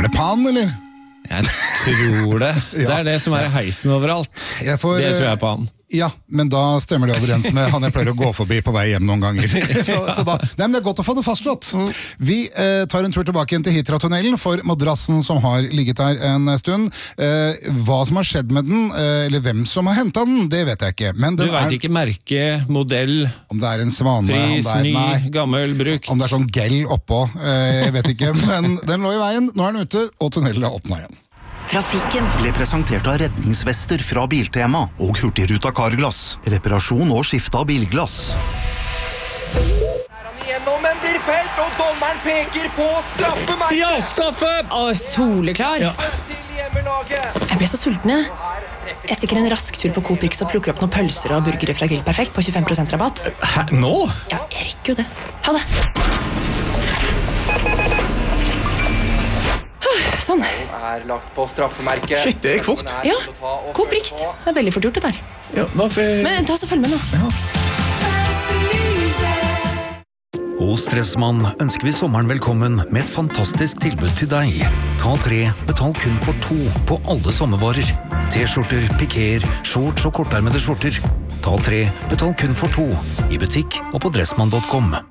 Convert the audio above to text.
det Pan, eller? Jeg tror det. Det det som i heisen overalt. Det tror jeg på han. Ja, men da stemmer det overens med han jeg pleier å gå forbi på vei hjem noen ganger. så da, nei, men det godt å få det fastslått. Vi tar en tur tilbake igjen til Hitra-tunnelen for madrassen som har ligget der en stund. Hva som har skjedd med den, eller hvem som har hentet den, det vet jeg ikke. Men du vet ikke merke, modell, om det en svane, pris, ny, gammel, brukt. Om det sånn gel oppå, jeg vet ikke. Men den lå i veien, nå den ute, og tunnelen åpnet igjen. Trafikken ble presentert av redningsvester fra Biltema og Hurtigruta Carglass. Reparasjon og skifte av bilglass. Men blir felt, og dommeren peker på straffemerket. Ja, straffe! Soleklar. Ja. Jeg ble så sulten, jeg. Jeg stikker en rask tur på Coop Rix og plukker opp noen pølser og burgere fra Grill Perfekt på 25% rabatt. Hæ, nå? Ja, jeg rekker jo det. Ha det. Sånn. Lagt på straffemerket. Shit, det gikk fort. Ja, Coop Rix. Det veldig fort gjort det der. Ja, hvorfor? Men ta oss og følg med nå. Ja. Hos Dressmann ønsker vi sommeren velkommen med et fantastisk tilbud til deg. Ta 3, betal kun for 2 på alle sommervarer. T-skjorter, pikéer, shorts og kortarmede skjorter. Ta 3, betal kun for 2 i butikk og på dressmann.com.